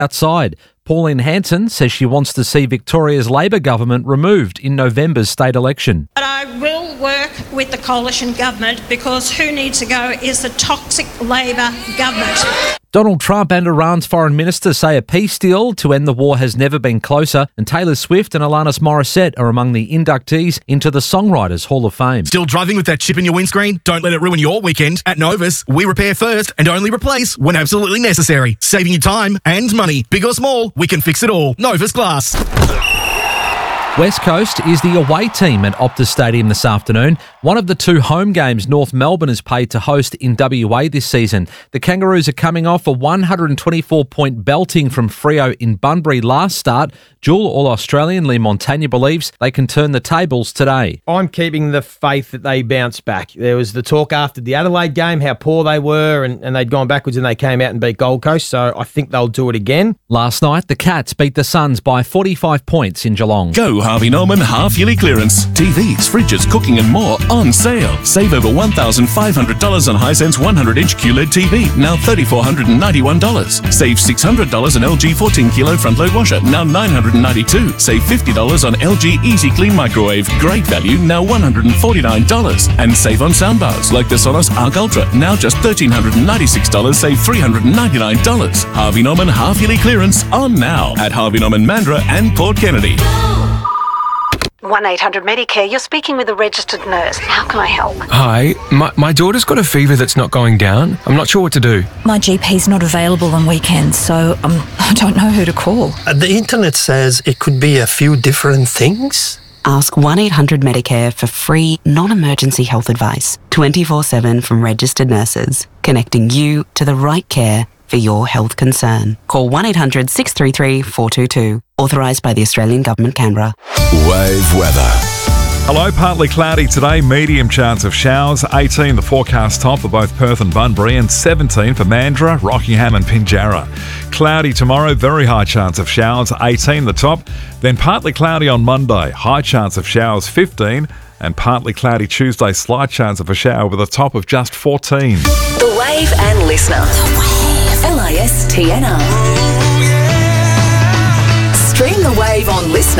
outside. Pauline Hanson says she wants to see Victoria's Labor government removed in November's state election. But I will work with the coalition government because who needs to go is the toxic Labor government. Donald Trump and Iran's foreign minister say a peace deal to end the war has never been closer, and Taylor Swift and Alanis Morissette are among the inductees into the Songwriters Hall of Fame. Still driving with that chip in your windscreen? Don't let it ruin your weekend. At Novus, we repair first and only replace when absolutely necessary. Saving you time and money. Big or small, we can fix it all. Novus Glass. West Coast is the away team at Optus Stadium this afternoon. One of the two home games North Melbourne is paid to host in WA this season. The Kangaroos are coming off a 124-point belting from Freo in Bunbury last start. Dual All-Australian Lee Montagna believes they can turn the tables today. I'm keeping the faith that they bounce back. There was the talk after the Adelaide game, how poor they were, and they'd gone backwards and they came out and beat Gold Coast, so I think they'll do it again. Last night, the Cats beat the Suns by 45 points in Geelong. Go Harvey Norman half-yearly clearance. TVs, fridges, cooking and more on sale. Save over $1,500 on Hisense 100-inch QLED TV, now $3,491. Save $600 on LG 14-kilo front-load washer, now $992. Save $50 on LG Easy Clean microwave, great value, now $149. And save on soundbars like the Sonos Arc Ultra, now just $1,396, save $399. Harvey Norman half-yearly clearance on now at Harvey Norman Mandurah and Port Kennedy. 1-800-Medicare, you're speaking with a registered nurse. How can I help? Hi, my daughter's got a fever that's not going down. I'm not sure what to do. My GP's not available on weekends, so I don't know who to call. The internet says it could be a few different things. Ask 1-800-Medicare for free, non-emergency health advice, 24/7 from registered nurses, connecting you to the right care for your health concern. Call 1-800-633-422. Authorised by the Australian Government, Canberra. Wave weather. Hello, partly cloudy today, medium chance of showers, 18 the forecast top for both Perth and Bunbury, and 17 for Mandurah, Rockingham and Pinjarra. Cloudy tomorrow, very high chance of showers, 18 the top, then partly cloudy on Monday, high chance of showers, 15, and partly cloudy Tuesday, slight chance of a shower with a top of just 14. The Wave and Listener. The Wave. LISTNR. Stream The Wave on Listener